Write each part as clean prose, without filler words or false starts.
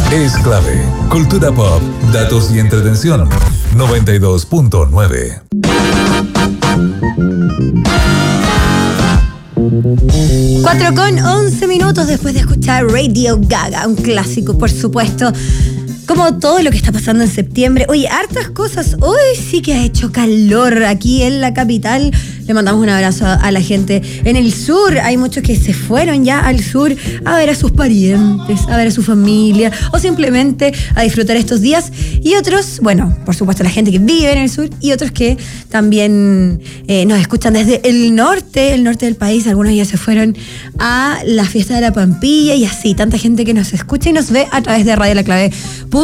es clave. Cultura pop, datos y entretención. 92.9. 4:11 después de escuchar Radio Gaga, un clásico, por supuesto. Como todo lo que está pasando en septiembre. Oye, hartas cosas. Hoy sí que ha hecho calor aquí en la capital. Le mandamos un abrazo a la gente en el sur. Hay muchos que se fueron ya al sur a ver a sus parientes, a ver a su familia o simplemente a disfrutar estos días. Y otros, bueno, por supuesto la gente que vive en el sur y otros que también nos escuchan desde el norte del país. Algunos ya se fueron a la fiesta de la Pampilla y así. Tanta gente que nos escucha y nos ve a través de radiolaclave.cl.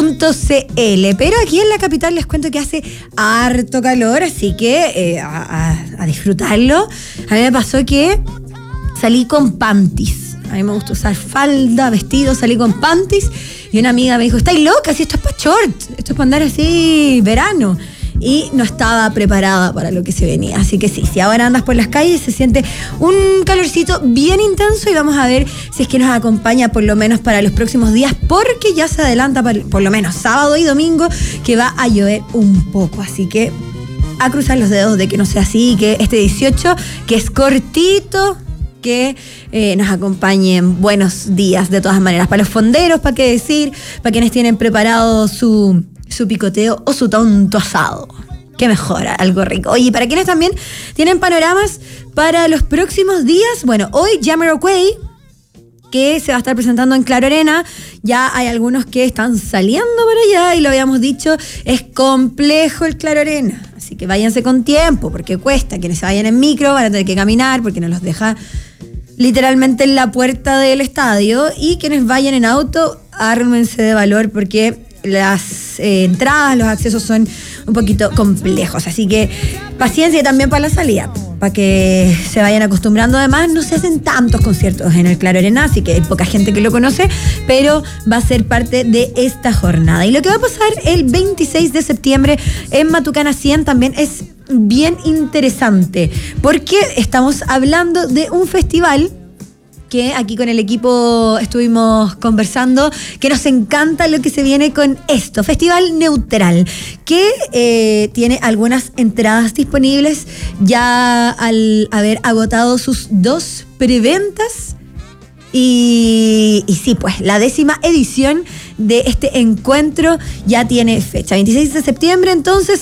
Pero aquí en la capital les cuento que hace harto calor, así que a disfrutarlo. A mí me pasó que salí con panties. A mí me gusta usar falda, vestido, salí con panties y una amiga me dijo, ¿estáis loca? Si esto es para short, esto es para andar así verano. Y no estaba preparada para lo que se venía. Así que sí, si ahora andas por las calles se siente un calorcito bien intenso y vamos a ver si es que nos acompaña por lo menos para los próximos días, porque ya se adelanta por lo menos sábado y domingo que va a llover un poco. Así que a cruzar los dedos de que no sea así, que este 18, que es cortito, que nos acompañen buenos días de todas maneras. Para los fonderos, para qué decir, para quienes tienen preparado su picoteo o su tonto asado. Qué mejor, algo rico. Oye, para quienes también tienen panoramas para los próximos días, bueno, hoy Jamiroquai, que se va a estar presentando en Claro Arena. Ya hay algunos que están saliendo para allá y lo habíamos dicho, es complejo el Claro Arena. Así que váyanse con tiempo porque cuesta. Quienes se vayan en micro van a tener que caminar porque no los deja literalmente en la puerta del estadio. Y quienes vayan en auto, ármense de valor porque las entradas, los accesos son un poquito complejos, así que paciencia también para la salida, para que se vayan acostumbrando. Además, no se hacen tantos conciertos en el Claro Arena, así que hay poca gente que lo conoce, pero va a ser parte de esta jornada. Y lo que va a pasar el 26 de septiembre en Matucana 100 también es bien interesante, porque estamos hablando de un festival que aquí con el equipo estuvimos conversando, que nos encanta lo que se viene con esto. Festival Neutral, que tiene algunas entradas disponibles ya al haber agotado sus 2 preventas. Y sí, pues la 10ª edición de este encuentro ya tiene fecha. 26 de septiembre, entonces,